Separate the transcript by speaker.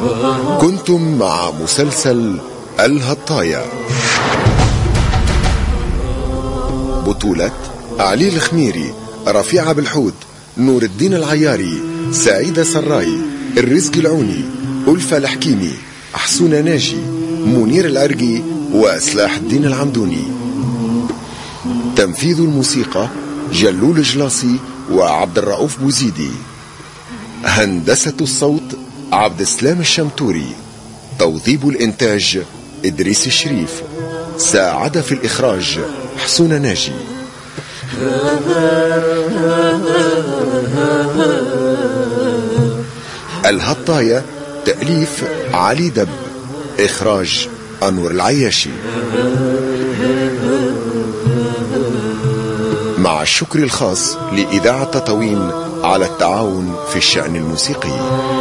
Speaker 1: كنتم مع مسلسل الهطاية، بطولة علي الخميري، رفيعة بالحوت، نور الدين العياري، سعيدة سراي، الرزق العوني، ألفة الحكيمي، حسونة ناجي، منير العرقي، وسلاح الدين العمدوني. تنفيذ الموسيقى جلول جلاصي وعبد الرؤوف بوزيدي. هندسة الصوت عبد السلام الشمتوري. توظيب الإنتاج إدريس الشريف. ساعد في الإخراج حسونة ناجي. الهطاية تأليف علي دب، إخراج أنور العياشي، مع الشكر الخاص لإذاعة تطاوين على التعاون في الشأن الموسيقي.